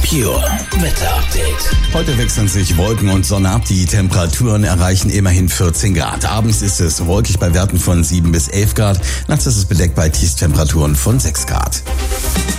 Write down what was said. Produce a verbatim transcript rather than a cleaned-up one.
Pure Wetter Update. Heute wechseln sich Wolken und Sonne ab. Die Temperaturen erreichen immerhin vierzehn Grad. Abends ist es wolkig bei Werten von sieben bis elf Grad. Nachts ist es bedeckt bei Tiefstemperaturen von sechs Grad.